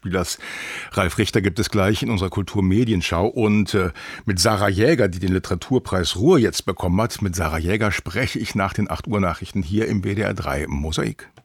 Schauspielers Ralf Richter gibt es gleich in unserer Kulturmedienschau. Und mit Sarah Jäger, die den Literaturpreis Ruhr jetzt bekommen hat, mit Sarah Jäger spreche ich nach den 8 Uhr Nachrichten hier im WDR 3 Mosaik.